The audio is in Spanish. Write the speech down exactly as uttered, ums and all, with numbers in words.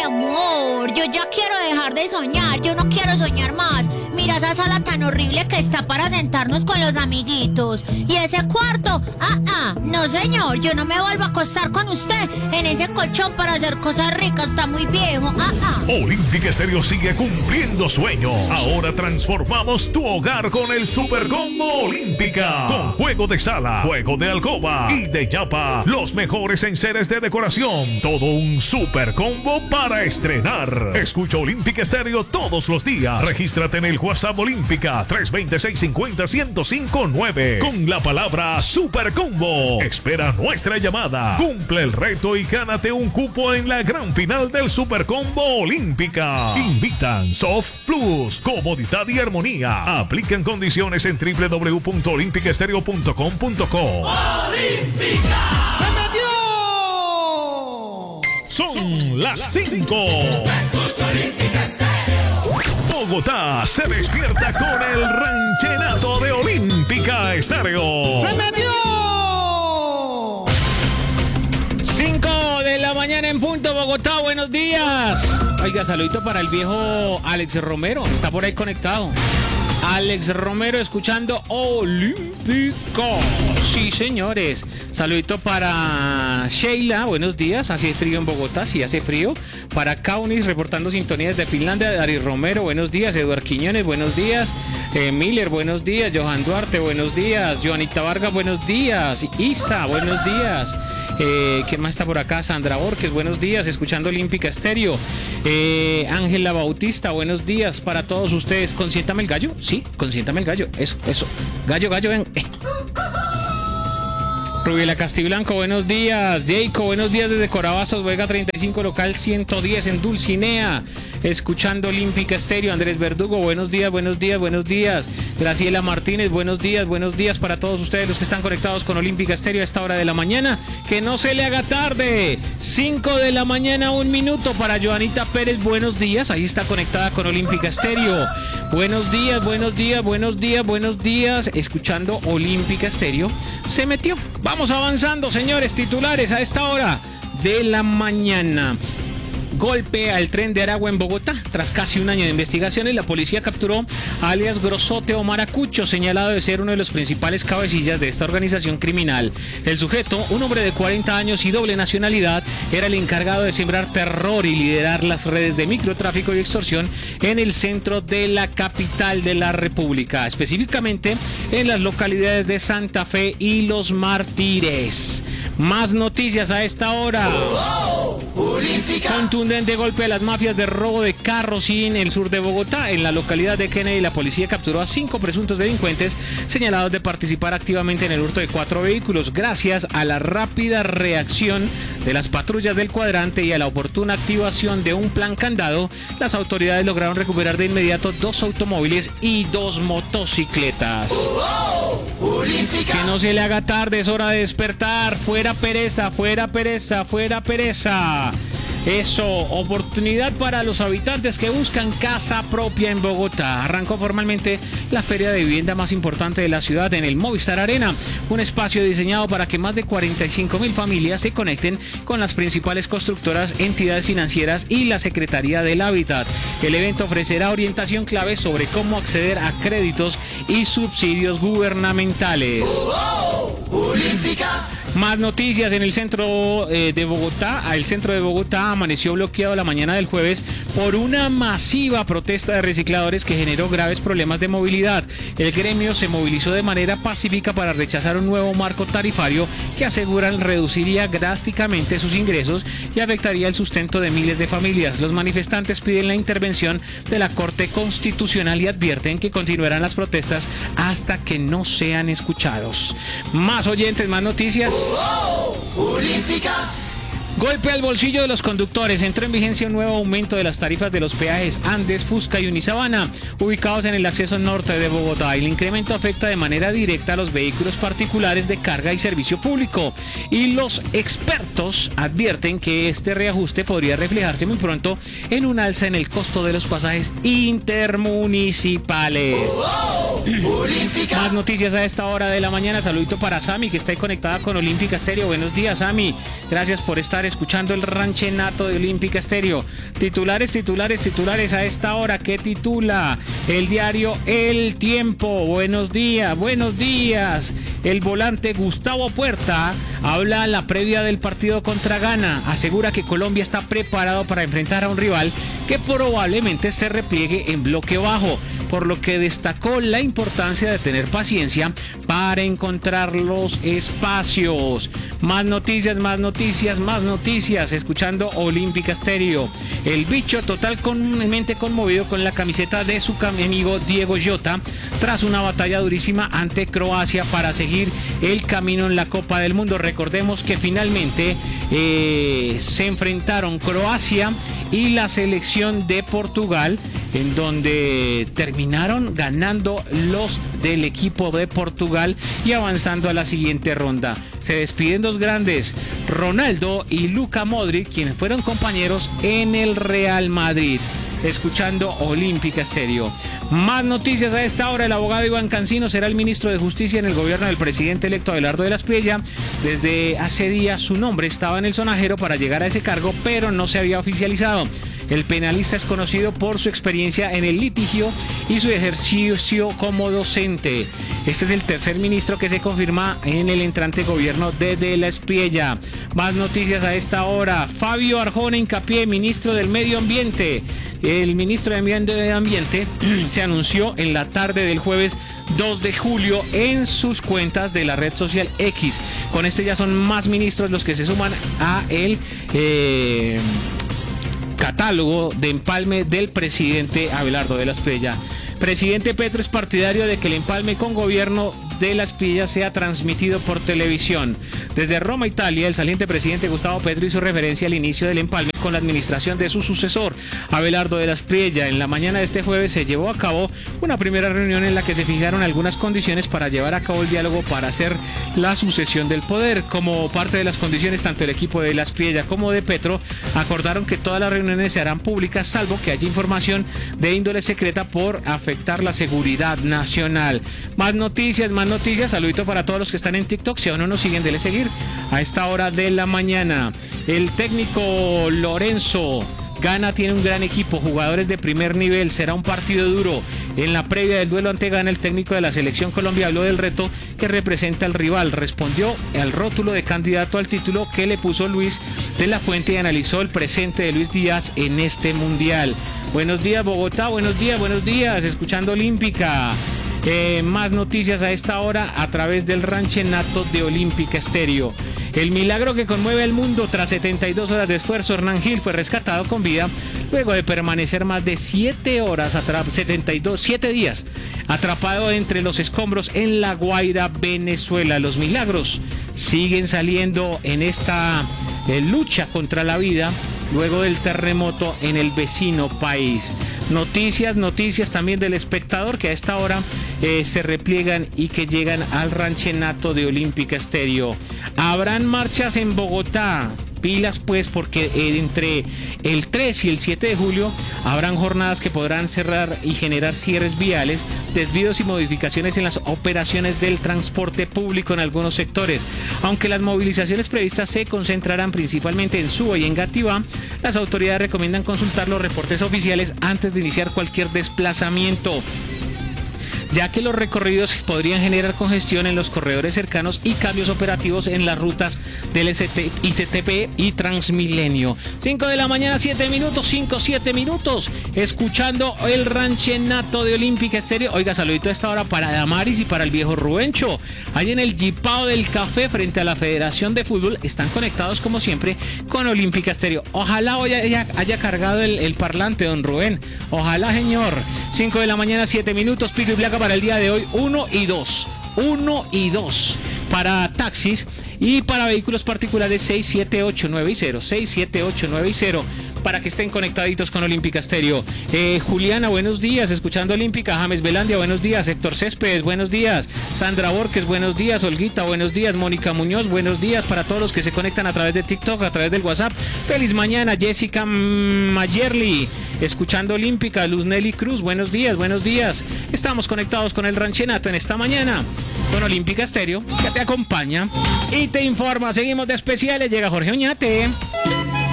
Amor, yo ya quiero dejar de soñar, yo no quiero soñar más. Mira esa sala tan horrible que está para sentarnos con los amiguitos. Y ese cuarto, ah, ah, no señor, yo no me vuelvo a acostar con usted en ese colchón para hacer cosas ricas, está muy viejo, ah, ah. Olímpica Estéreo sigue cumpliendo sueños. Ahora transformamos tu hogar con el Super Combo Olímpica. Con juego de sala, juego de alcoba y de yapa. Los mejores enseres de decoración. Todo un super combo para estrenar. Escucha Olímpica Estéreo todos los días. Regístrate en el WhatsApp Olímpica tres dos seis, cinco cero, uno cero cinco nueve con la palabra Super Combo. Espera nuestra llamada. Cumple el reto y gánate un cupo en la gran final del Super Combo Olímpica. Invitan Soft Plus, comodidad y armonía. Aplican condiciones en doble u doble u doble u punto olímpica estéreo punto com punto co. ¡Olímpica! ¡Se metió! Son las cinco. Bogotá se despierta con el ranchenato de Olímpica Estéreo. ¡Se metió! cinco de la mañana en punto, Bogotá, buenos días. Oiga, saludito para el viejo Alex Romero, está por ahí conectado. Alex Romero escuchando Olímpico. Sí, señores. Saludito para Sheila, buenos días. Hace frío en Bogotá, sí hace frío. Para Kaunis, reportando sintonías de Finlandia. Dari Romero, buenos días. Eduard Quiñones, buenos días. Eh, Miller, buenos días. Johan Duarte, buenos días. Joanita Vargas, buenos días. Isa, buenos días. Eh, ¿Quién más está por acá? Sandra Borges, buenos días, escuchando Olímpica Estéreo. Eh, Ángela Bautista, buenos días para todos ustedes. ¿Consiéntame el gallo? Sí, consiéntame el gallo. Eso, eso. Gallo, gallo, ven. Eh. Rubiela Castiblanco, buenos días. Jayco, buenos días desde Corabazos, Vega treinta y cinco, local ciento diez en Dulcinea. Escuchando Olímpica Estéreo. Andrés Verdugo, buenos días, buenos días, buenos días. Graciela Martínez, buenos días, buenos días para todos ustedes los que están conectados con Olímpica Estéreo a esta hora de la mañana. Que no se le haga tarde. cinco de la mañana, un minuto para Joanita Pérez, buenos días. Ahí está conectada con Olímpica Estéreo. Buenos días, buenos días, buenos días, buenos días. Escuchando Olímpica Estéreo. Se metió. Vamos avanzando, señores, titulares a esta hora de la mañana. Golpe al tren de Aragua en Bogotá. Tras casi un año de investigaciones, la policía capturó a alias Grosote o Maracucho, señalado de ser uno de los principales cabecillas de esta organización criminal. El sujeto, un hombre de cuarenta años y doble nacionalidad, era el encargado de sembrar terror y liderar las redes de microtráfico y extorsión en el centro de la capital de la República, específicamente en las localidades de Santa Fe y Los Mártires. Más noticias a esta hora. Contundente golpe a las mafias de robo de carros en el sur de Bogotá. En la localidad de Kennedy, la policía capturó a cinco presuntos delincuentes señalados de participar activamente en el hurto de cuatro vehículos. Gracias a la rápida reacción de las patrullas del cuadrante y a la oportuna activación de un plan candado, las autoridades lograron recuperar de inmediato dos automóviles y dos motocicletas. Que no se le haga tarde, es hora de despertar. Fuera pereza, fuera pereza, fuera pereza. Eso, oportunidad para los habitantes que buscan casa propia en Bogotá. Arrancó formalmente la feria de vivienda más importante de la ciudad en el Movistar Arena, un espacio diseñado para que más de cuarenta y cinco mil familias se conecten con las principales constructoras, entidades financieras y la Secretaría del Hábitat. El evento ofrecerá orientación clave sobre cómo acceder a créditos y subsidios gubernamentales. Más noticias en el centro eh, de Bogotá. El centro de Bogotá amaneció bloqueado la mañana del jueves por una masiva protesta de recicladores que generó graves problemas de movilidad. El gremio se movilizó de manera pacífica para rechazar un nuevo marco tarifario que aseguran reduciría drásticamente sus ingresos y afectaría el sustento de miles de familias. Los manifestantes piden la intervención de la Corte Constitucional y advierten que continuarán las protestas hasta que no sean escuchados. Más oyentes, más noticias. Olímpica. Golpe al bolsillo de los conductores. Entró en vigencia un nuevo aumento de las tarifas de los peajes Andes, Fusca y Unisabana, ubicados en el acceso norte de Bogotá. El incremento afecta de manera directa a los vehículos particulares de carga y servicio público. Y los expertos advierten que este reajuste podría reflejarse muy pronto en un alza en el costo de los pasajes intermunicipales. Más noticias a esta hora de la mañana. Saludito para Sami, que está ahí conectada con Olímpica Estéreo. Buenos días, Sami. Gracias por estar escuchando el ranchenato de Olímpica Estéreo. Titulares, titulares, titulares a esta hora. ¿Qué titula el diario El Tiempo? Buenos días, buenos días. El volante Gustavo Puerta habla en la previa del partido contra Ghana. Asegura que Colombia está preparado para enfrentar a un rival que probablemente se repliegue en bloque bajo, por lo que destacó la importancia de tener paciencia para encontrar los espacios. Más noticias, más noticias, más noticias, escuchando Olímpica Estéreo. El bicho totalmente conmovido con la camiseta de su amigo Diego Jota tras una batalla durísima ante Croacia para seguir el camino en la Copa del Mundo. Recordemos que finalmente eh, se enfrentaron Croacia y la selección de Portugal, en donde terminaron ganando los del equipo de Portugal y avanzando a la siguiente ronda. Se despiden dos grandes, Ronaldo y Luka Modric, quienes fueron compañeros en el Real Madrid. Escuchando Olímpica Estéreo. Más noticias a esta hora. El abogado Iván Cancino será el ministro de Justicia en el gobierno del presidente electo Abelardo de la Espriella. Desde hace días su nombre estaba en el sonajero para llegar a ese cargo, pero no se había oficializado. El penalista es conocido por su experiencia en el litigio y su ejercicio como docente. Este es el tercer ministro que se confirma en el entrante gobierno de De la Espriella. Más noticias a esta hora. Fabio Arjona Hincapié, ministro del Medio Ambiente. El ministro de Medio Ambiente se anunció en la tarde del jueves dos de julio en sus cuentas de la red social X. Con este ya son más ministros los que se suman a el eh, catálogo de empalme del presidente Abelardo de la Espriella. Presidente Petro es partidario de que el empalme con gobierno de la Espriella sea transmitido por televisión. Desde Roma, Italia, el saliente presidente Gustavo Petro hizo referencia al inicio del empalme con la administración de su sucesor, Abelardo de la Espriella. En la mañana de este jueves se llevó a cabo una primera reunión en la que se fijaron algunas condiciones para llevar a cabo el diálogo para hacer la sucesión del poder. Como parte de las condiciones, tanto el equipo de la Espriella como de Petro acordaron que todas las reuniones se harán públicas, salvo que haya información de índole secreta por afectar la seguridad nacional. Más noticias, más noticias. Saludito para todos los que están en TikTok. Si aún no nos siguen, denle seguir a esta hora de la mañana. El técnico Lorenzo Ghana tiene un gran equipo, jugadores de primer nivel, será un partido duro. En la previa del duelo ante Ghana, el técnico de la selección Colombia habló del reto que representa al rival, respondió al rótulo de candidato al título que le puso Luis de la Fuente y analizó el presente de Luis Díaz en este mundial. Buenos días Bogotá, buenos días, buenos días, escuchando Olímpica. Eh, más noticias a esta hora a través del ranchenato de Olímpica Estéreo. El milagro que conmueve al mundo. Tras setenta y dos horas de esfuerzo, Hernán Gil fue rescatado con vida luego de permanecer más de siete horas, setenta y dos, siete días, atrapado entre los escombros en La Guaira, Venezuela. Los milagros siguen saliendo en esta eh, lucha contra la vida luego del terremoto en el vecino país. Noticias, noticias también del Espectador, que a esta hora eh, se repliegan y que llegan al ranchenato de Olímpica Estéreo. Habrán marchas en Bogotá. Pilas pues, porque entre el tres y el siete de julio habrán jornadas que podrán cerrar y generar cierres viales, desvíos y modificaciones en las operaciones del transporte público en algunos sectores. Aunque las movilizaciones previstas se concentrarán principalmente en Suba y en Gativá, las autoridades recomiendan consultar los reportes oficiales antes de iniciar cualquier desplazamiento, ya que los recorridos podrían generar congestión en los corredores cercanos y cambios operativos en las rutas del I C T P y Transmilenio. cinco de la mañana, siete minutos, cinco, siete minutos, escuchando el ranchenato de Olímpica Estéreo. Oiga, saludito a esta hora para Damaris y para el viejo Rubencho, ahí en el Jipao del Café frente a la Federación de Fútbol. Están conectados como siempre con Olímpica Estéreo. Ojalá hoy haya, haya cargado el, el parlante, don Rubén. Ojalá, señor. cinco de la mañana, siete minutos, pico y placa para el día de hoy, uno y dos. uno y dos para taxis y para vehículos particulares seis siete ocho nueve cero, seis siete ocho nueve cero, para que estén conectaditos con Olímpica Estéreo. Eh, Juliana, buenos días, escuchando Olímpica. James Belandia, buenos días. Héctor Céspedes, buenos días. Sandra Borges, buenos días. Olguita, buenos días. Mónica Muñoz, buenos días para todos los que se conectan a través de TikTok, a través del WhatsApp. Feliz mañana. Jessica Mayerly, escuchando Olímpica. Luz Nelly Cruz, buenos días, buenos días. Estamos conectados con el ranchenato en esta mañana con Olímpica Estéreo, que te acompaña y te informa. Seguimos de especiales. Llega Jorge Oñate.